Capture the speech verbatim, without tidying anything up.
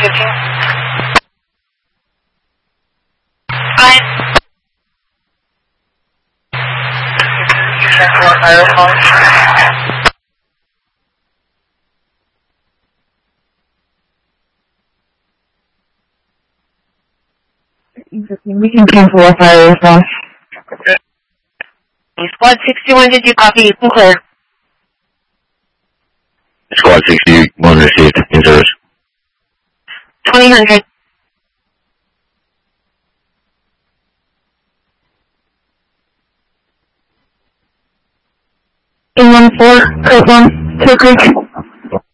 fifteen. Fine. ten four, fire phone. Region ten four, fire response. Okay. Squad sixty-one, did you copy? You can clear. Squad sixty-one received in service. twenty hundred. eight one four, code one, take reach.